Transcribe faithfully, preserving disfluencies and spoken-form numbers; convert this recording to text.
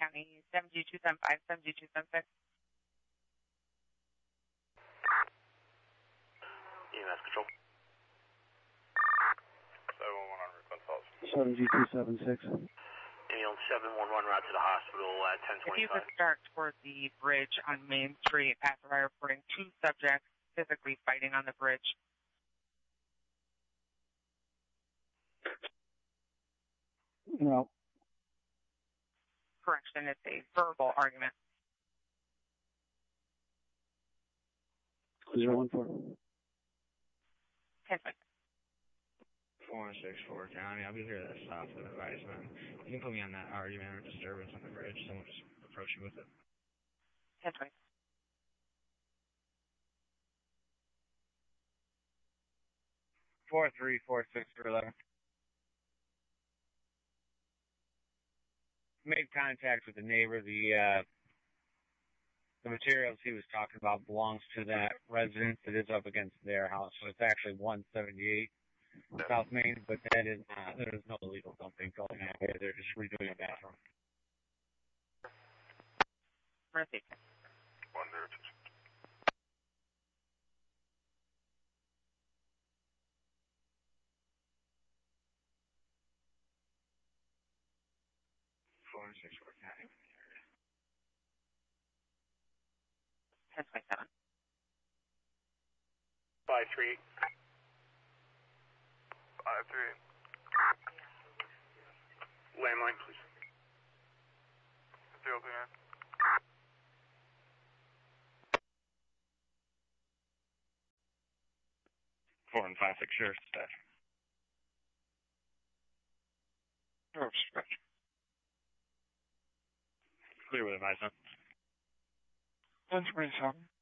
County, seven G two seven five, seven G two seven six. E M S Control. seven one one on request calls. seven G two seven six. Ambulance seven one one route to the hospital at ten twenty-five. If you could start toward the bridge on Main Street after I reporting two subjects physically fighting on the bridge. No. Correction, it's a verbal argument. zero one four. ten twenty. four one six four County. I'll be here at that stop for the advisement. You can put me on that argument or disturbance on the bridge. Someone just approach you with it. ten twenty. four three four six three eleven. Made contact with the neighbor. The uh, the materials he was talking about belongs to that residence. It is up against their house, so it's actually one seventy-eight South Main, but that is not, there is no illegal dumping going on here. They're just redoing a bathroom. Mercy. One there. four one six four County. ten twenty-seven. five three eight. five three eight. Landline, please. zero three nine. four one five six, sure, staff. Oh, stretch. Clear with advisement. one twenty-seven.